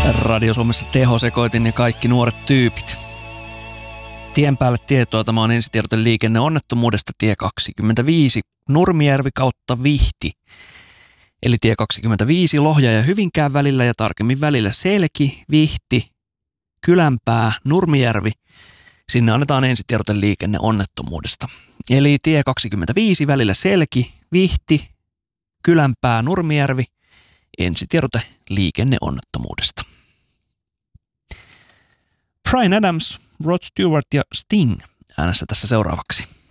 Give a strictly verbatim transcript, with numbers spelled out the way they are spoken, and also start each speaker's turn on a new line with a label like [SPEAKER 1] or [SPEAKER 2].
[SPEAKER 1] Radio Suomessa tehosekoitin ja kaikki nuoret tyypit. Tien päälle tietoa, tämä on ensitiedote liikenneonnettomuudesta tie kaksikymmentäviisi, Nurmijärvi kautta Vihti. Eli tie kaksikymmentäviisi Lohja ja Hyvinkään välillä ja tarkemmin välillä Selki, Vihti, Kylänpää, Nurmijärvi. Sinne annetaan ensitiedote liikenneonnettomuudesta. Eli tie kaksikymmentäviisi välillä Selki, Vihti, Kylänpää, Nurmijärvi. Ensitiedote liikenneonnettomuudesta. Bryan Adams, Rod Stewart ja Sting äänessä tässä seuraavaksi.